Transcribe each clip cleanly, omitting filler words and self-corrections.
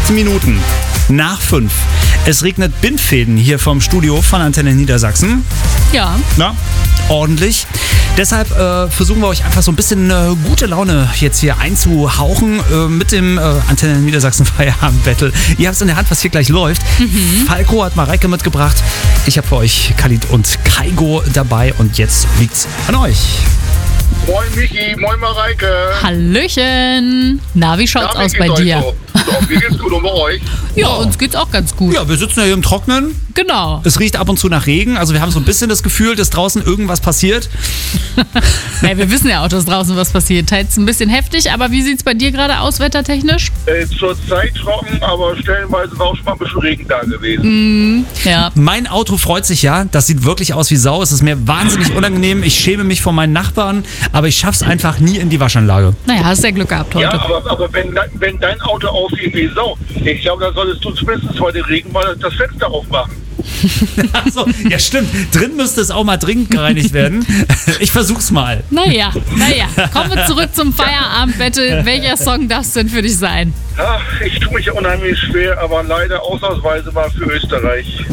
8 Minuten nach 5. Es regnet Bindfäden hier vom Studio von Antenne Niedersachsen. Ja. Na, ordentlich. Deshalb versuchen wir euch einfach so ein bisschen gute Laune jetzt hier einzuhauchen mit dem Antenne Niedersachsen Feierabend-Battle. Ihr habt es in der Hand, was hier gleich läuft. Falco hat Mareike mitgebracht. Ich habe für euch Khalid und Kaigo dabei und jetzt liegt's an euch. Moin Michi, moin Mareike. Hallöchen. Na, wie schaut's aus bei dir? So, mir geht's gut und bei euch? Ja, uns geht's auch ganz gut. Ja, wir sitzen ja hier im Trocknen. Genau. Es riecht ab und zu nach Regen. Also wir haben so ein bisschen das Gefühl, dass draußen irgendwas passiert. Ja, wir wissen ja auch, dass draußen was passiert. Teils ein bisschen heftig, aber wie sieht's bei dir gerade aus, wettertechnisch? Zurzeit trocken, aber stellenweise war auch schon mal ein bisschen Regen da gewesen. Ja. Mein Auto freut sich ja. Das sieht wirklich aus wie Sau. Es ist mir wahnsinnig unangenehm. Ich schäme mich vor meinen Nachbarn, aber ich schaff's einfach nie in die Waschanlage. Naja, hast ja Glück gehabt heute. Ja, aber wenn dein Auto aussieht wie Sau, ich glaube, da solltest du zumindest heute Regen mal das Fenster aufmachen. Achso, ja stimmt. Drin müsste es auch mal dringend gereinigt werden. Ich versuch's mal. Naja. Kommen wir zurück zum Feierabend-Battle. Welcher Song darf es denn für dich sein? Ja, ich tue mich ja unheimlich schwer, aber leider ausnahmsweise mal für Österreich.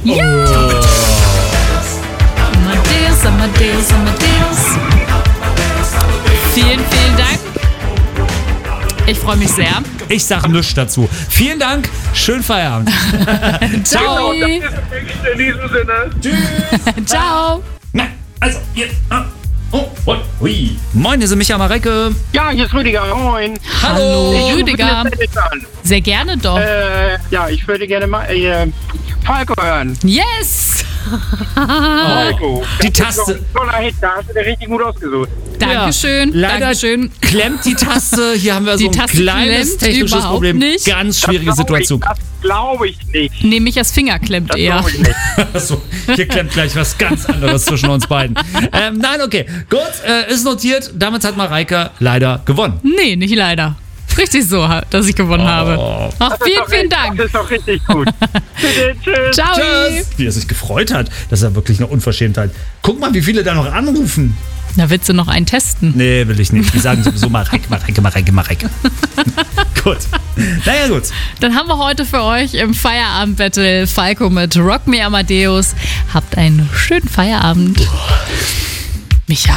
Amadeus. Vielen Dank. Ich freue mich sehr. Ich sag nichts dazu. Vielen Dank. Schönen Feierabend. Ciao. Das ist echt in diesem Sinne. Tschüss. Ciao. Na, also, jetzt. Hui. Moin, hier sind Micha Mareike. Ja, hier ist Rüdiger. Moin. Hallo, Ich rufe Rüdiger. das Feld an. Sehr gerne doch. Ja, ich würde gerne mal Falco hören. Yes. Falco. Die Das ist Taste. doch ein toller Hit, da hast du dir richtig gut ausgesucht. Dankeschön. Leider Dankeschön. klemmt die Taste. Hier haben wir Die so ein Taste kleines klemmt technisches überhaupt Problem. nicht. Ganz schwierige Situation. Das glaube ich nicht. Nee, Michas Finger klemmt Das eher. glaube ich nicht. Achso, hier klemmt gleich was ganz anderes zwischen uns beiden. Nein, okay. Gut, ist notiert. Damit hat Mareike leider gewonnen. Nee, nicht leider. Richtig so, dass ich gewonnen habe. Ach, Das ist doch vielen richtig- Dank. Das ist doch richtig gut. Bitte, tschüss. Ciao. Tschüss. Wie er sich gefreut hat. Das ist ja wirklich eine Unverschämtheit. Guck mal, wie viele da noch anrufen. Na, willst du noch einen testen? Nee, will ich nicht. Die sagen sowieso Mareike. Gut. Naja, gut. Dann haben wir heute für euch im Feierabend-Battle Falco mit Rock Me Amadeus. Habt einen schönen Feierabend. Micha.